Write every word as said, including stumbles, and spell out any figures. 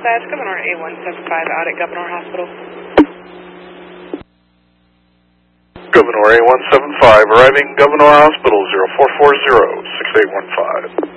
dispatch, Governor A one seven five out at Governor Hospital. Governor A one seven five, arriving Governor Hospital, zero four four zero, six eight one five.